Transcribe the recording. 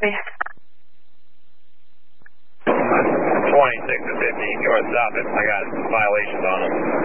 Copy. 26 to 50 north south. I got violations on them.